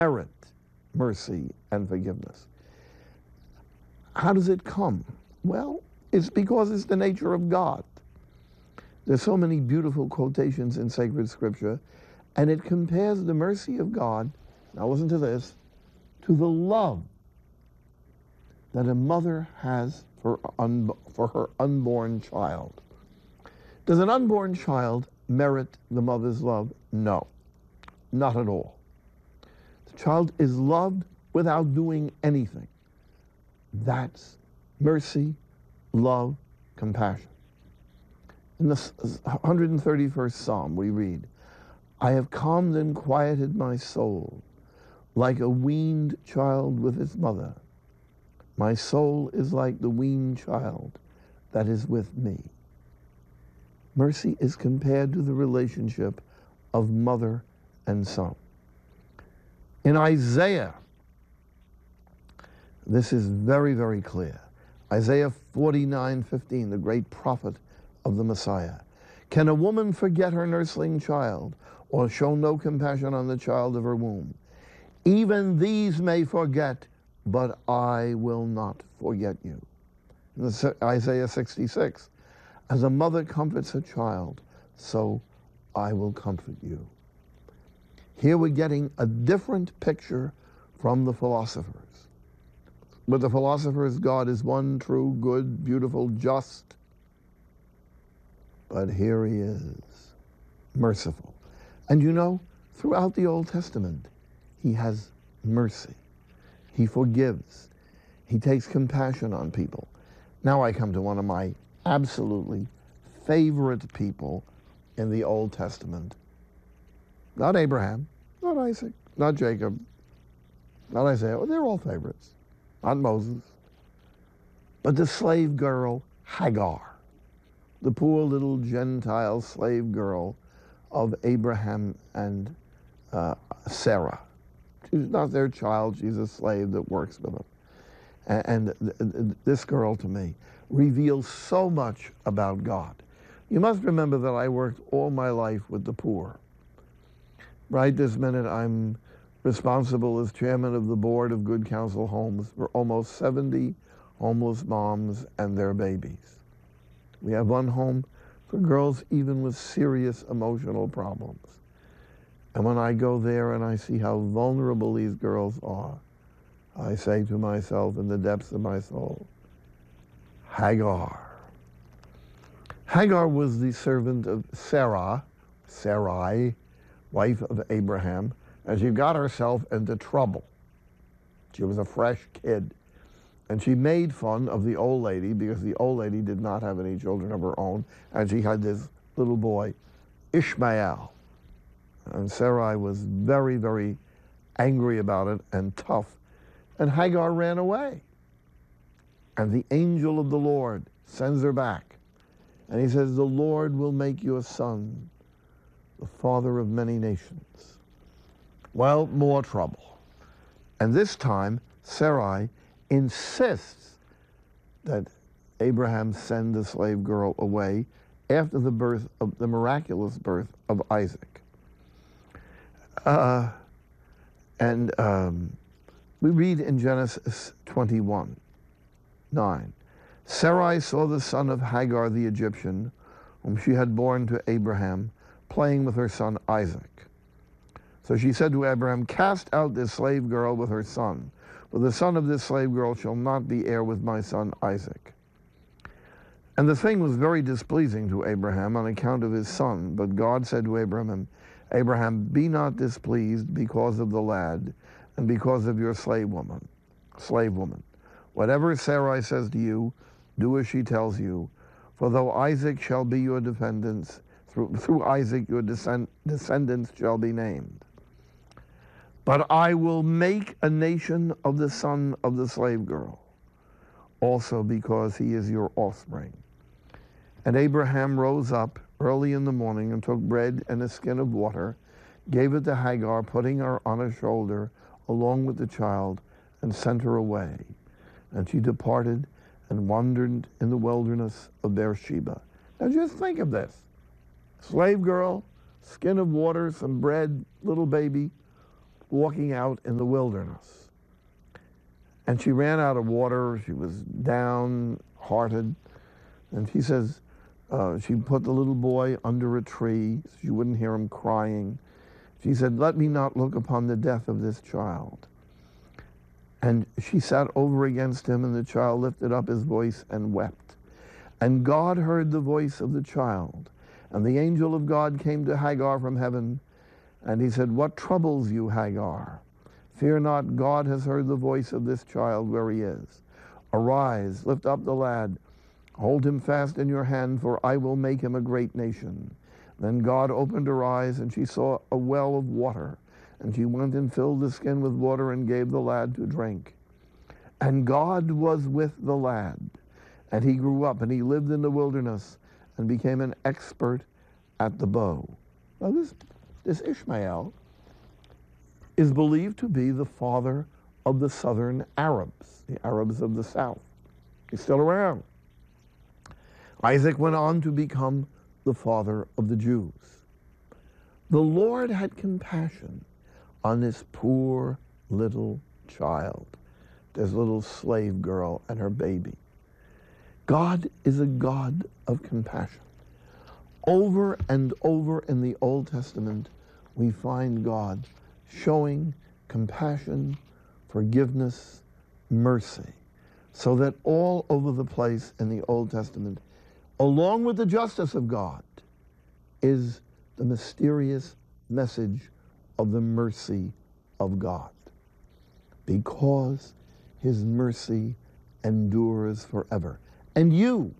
merit mercy and forgiveness. How does it come? Well, it's because it's the nature of God. There's so many beautiful quotations in sacred scripture, and it compares the mercy of God, now listen to this, to the love that a mother has for her unborn child. Does an unborn child merit the mother's love? No, not at all. The child is loved without doing anything. That's mercy, love, compassion. In the 131st Psalm, we read, I have calmed and quieted my soul like a weaned child with its mother. My soul is like the weaned child that is with me. Mercy is compared to the relationship of mother and son. In Isaiah, this is very, very clear. Isaiah 49:15, the great prophet of the Messiah. Can a woman forget her nursling child, or show no compassion on the child of her womb? Even these may forget, but I will not forget you. Isaiah 66, as a mother comforts her child, so I will comfort you. Here we're getting a different picture from the philosophers. With the philosophers, God is one, true, good, beautiful, just. But here he is, merciful. And you know, throughout the Old Testament, he has mercy. He forgives. He takes compassion on people. Now I come to one of my absolutely favorite people in the Old Testament. Not Abraham, not Isaac, not Jacob, not Isaiah. Well, they're all favorites. Not Moses. But the slave girl, Hagar. The poor little Gentile slave girl of Abraham and Sarah. She's not their child, she's a slave that works with them. And this girl, to me, reveals so much about God. You must remember that I worked all my life with the poor. Right this minute, I'm responsible as chairman of the board of Good Counsel Homes for almost 70 homeless moms and their babies. We have one home for girls even with serious emotional problems. And when I go there and I see how vulnerable these girls are, I say to myself in the depths of my soul, Hagar. Hagar was the servant of Sarai, wife of Abraham, and she got herself into trouble. She was a fresh kid. And she made fun of the old lady because the old lady did not have any children of her own, and she had this little boy, Ishmael. And Sarai was very, very angry about it and tough. And Hagar ran away. And the angel of the Lord sends her back. And he says, the Lord will make you a son, the father of many nations. Well, more trouble. And this time, Sarai insists that Abraham send the slave girl away after the birth of the miraculous birth of Isaac. We read in Genesis 21:9, Sarai saw the son of Hagar the Egyptian, whom she had borne to Abraham, playing with her son Isaac. So she said to Abraham, cast out this slave girl with her son, for the son of this slave girl shall not be heir with my son Isaac. And the thing was very displeasing to Abraham on account of his son. But God said to Abraham, Abraham, be not displeased because of the lad and because of your slave woman. Whatever Sarai says to you, do as she tells you. For though Isaac shall be your descendants, through Isaac your descendants shall be named. But I will make a nation of the son of the slave girl, also because he is your offspring. And Abraham rose up early in the morning and took bread and a skin of water, gave it to Hagar, putting her on her shoulder along with the child, and sent her away. And she departed and wandered in the wilderness of Beersheba. Now just think of this. Slave girl, skin of water, some bread, little baby, walking out in the wilderness. And she ran out of water. She was downhearted. And she says, she put the little boy under a tree so she wouldn't hear him crying. She said, "Let me not look upon the death of this child." And she sat over against him, and the child lifted up his voice and wept. And God heard the voice of the child. And the angel of God came to Hagar from heaven, and he said, "What troubles you, Hagar? Fear not, God has heard the voice of this child where he is. Arise, lift up the lad, hold him fast in your hand, for I will make him a great nation." Then God opened her eyes, and she saw a well of water. And she went and filled the skin with water and gave the lad to drink. And God was with the lad. And he grew up, and he lived in the wilderness and became an expert at the bow. Now this Ishmael is believed to be the father of the southern Arabs, the Arabs of the south. He's still around. Isaac went on to become the father of the Jews. The Lord had compassion on this poor little child, this little slave girl and her baby. God is a God of compassion. Over and over in the Old Testament, we find God showing compassion, forgiveness, mercy, so that all over the place in the Old Testament, along with the justice of God, is the mysterious message of the mercy of God, because his mercy endures forever. And you,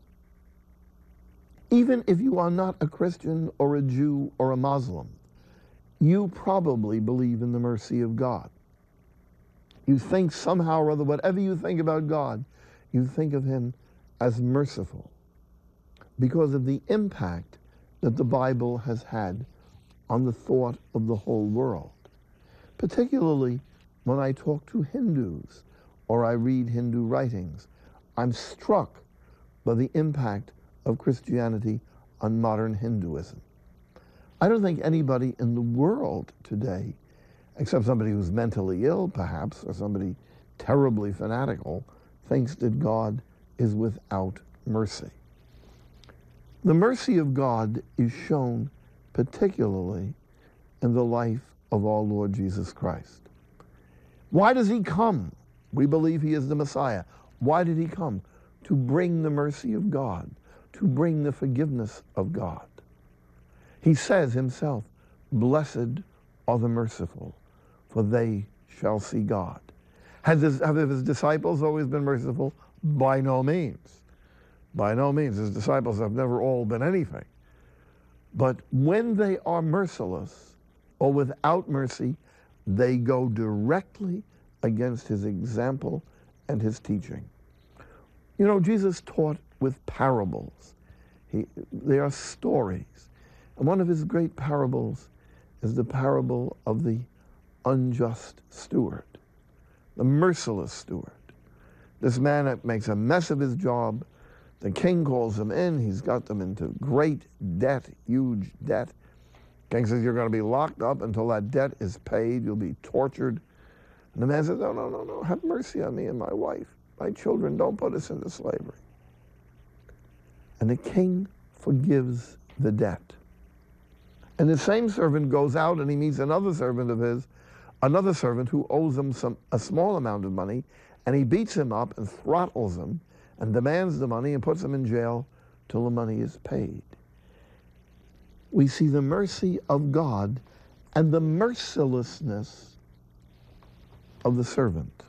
even if you are not a Christian or a Jew or a Muslim, you probably believe in the mercy of God. You think somehow or other, whatever you think about God, you think of him as merciful because of the impact that the Bible has had on the thought of the whole world. Particularly when I talk to Hindus or I read Hindu writings, I'm struck by the impact of Christianity on modern Hinduism. I don't think anybody in the world today, except somebody who's mentally ill perhaps, or somebody terribly fanatical, thinks that God is without mercy. The mercy of God is shown particularly in the life of our Lord Jesus Christ. Why does he come? We believe he is the Messiah. Why did he come? To bring the mercy of God, to bring the forgiveness of God. He says himself, "Blessed are the merciful, for they shall see God." Have his disciples always been merciful? By no means. By no means. His disciples have never all been anything. But when they are merciless or without mercy, they go directly against his example and his teaching. You know, Jesus taught with parables. They are stories. And one of his great parables is the parable of the unjust steward, the merciless steward. This man makes a mess of his job. The king calls him in. He's got them into great debt, huge debt. King says, "You're going to be locked up until that debt is paid. You'll be tortured." And the man says, No. Have mercy on me and my wife, my children. Don't put us into slavery." And the king forgives the debt. And the same servant goes out and he meets another servant of his, another servant who owes him a small amount of money, and he beats him up and throttles him and demands the money and puts him in jail till the money is paid. We see the mercy of God and the mercilessness of the servant.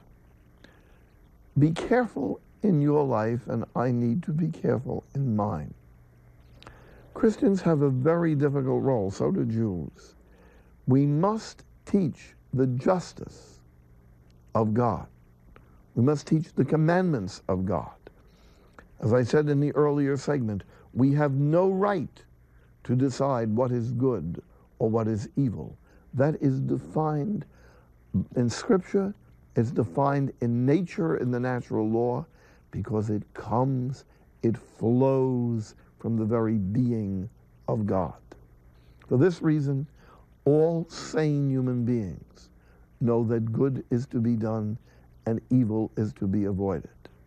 Be careful in your life, and I need to be careful in mine. Christians have a very difficult role, so do Jews. We must teach the justice of God. We must teach the commandments of God. As I said in the earlier segment, we have no right to decide what is good or what is evil. That is defined in Scripture, it's defined in nature, in the natural law, because it flows from the very being of God. For this reason, all sane human beings know that good is to be done and evil is to be avoided.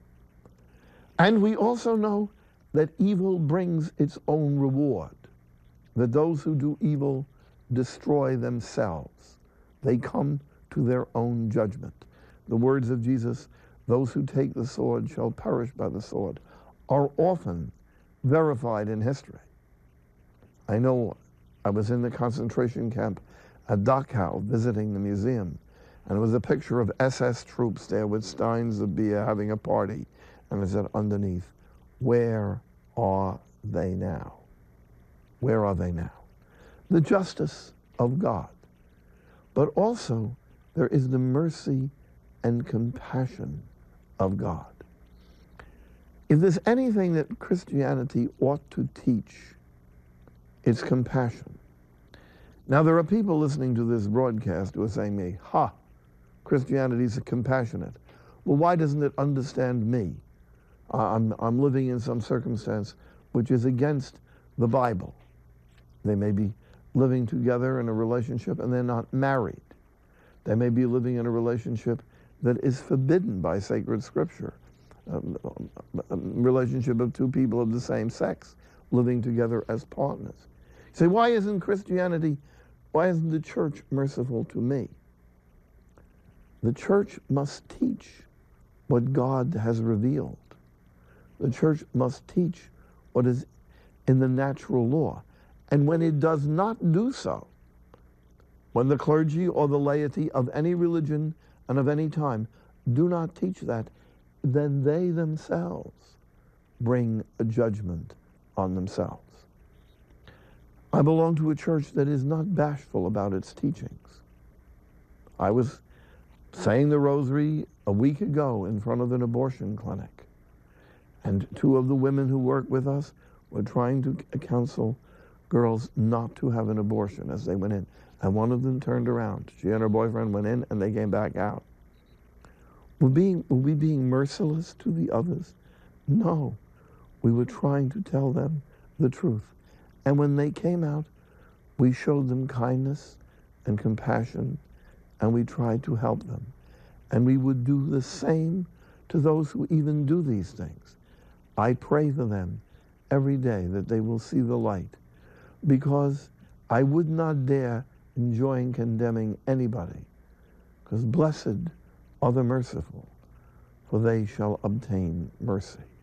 And we also know that evil brings its own reward, that those who do evil destroy themselves. They come to their own judgment. The words of Jesus, those who take the sword shall perish by the sword, are often verified in history. I know I was in the concentration camp at Dachau visiting the museum, and it was a picture of SS troops there with steins of beer having a party, and it said underneath, "Where are they now? Where are they now?" The justice of God. But also, there is the mercy and compassion of God. If there's anything that Christianity ought to teach, it's compassion. Now, there are people listening to this broadcast who are saying to me, Christianity is compassionate. Well, why doesn't it understand me? I'm living in some circumstance which is against the Bible. They may be living together in a relationship and they're not married. They may be living in a relationship that is forbidden by sacred scripture. A relationship of two people of the same sex living together as partners. You say, why isn't the church merciful to me? The church must teach what God has revealed. The church must teach what is in the natural law. And when it does not do so, when the clergy or the laity of any religion and of any time do not teach that, then they themselves bring a judgment on themselves. I belong to a church that is not bashful about its teachings. I was saying the rosary a week ago in front of an abortion clinic, and two of the women who work with us were trying to counsel girls not to have an abortion as they went in. And one of them turned around. She and her boyfriend went in and they came back out. Were we being merciless to the others? No. We were trying to tell them the truth. And when they came out, we showed them kindness and compassion, and we tried to help them. And we would do the same to those who even do these things. I pray for them every day that they will see the light, because I would not dare enjoy condemning anybody, because blessed are the merciful, for they shall obtain mercy.